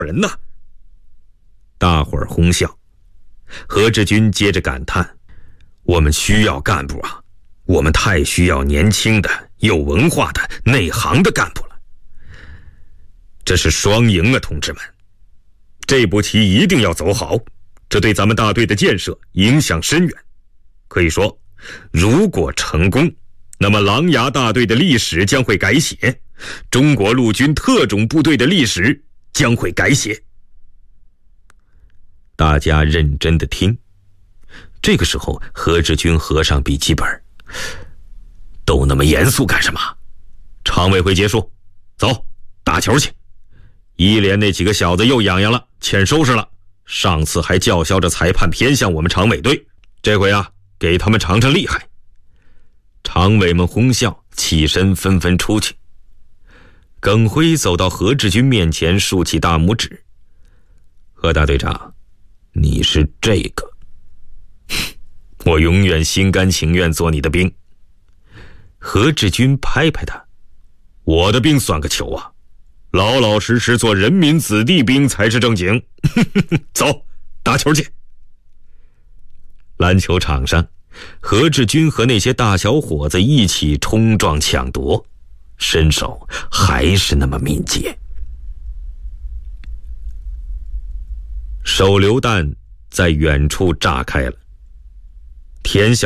人呢？大伙儿哄笑。何志军接着感叹：我们需要干部啊，我们太需要年轻的、有文化的、内行的干部了。这是双赢啊，同志们！这步棋一定要走好，这对咱们大队的建设影响深远。可以说，如果成功，那么琅琊大队的历史将会改写，中国陆军特种部队的历史将会改写。大家认真的听。这个时候，何志军合上笔记本。都那么严肃干什么？常委会结束，走，打球去。一连那几个小子又痒痒了，欠收拾了。上次还叫嚣着裁判偏向我们常委队，这回啊，给他们尝尝厉害。常委们哄笑，起身纷纷出去。耿辉走到何志军面前，竖起大拇指：何大队长，你是这个。我永远心甘情愿做你的兵。何志军拍拍他：我的兵算个球啊，老老实实做人民子弟兵才是正经。走，打球去。篮球场上，何志军和那些大小伙子一起冲撞抢夺，身手还是那么敏捷。手榴弹在远处炸开了，天下